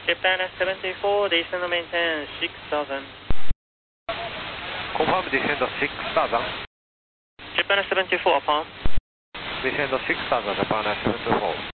Japan 74, descend maintain 6000. Confirm descend 6000. Japan 74 upon. Descend 6000, Japan 74.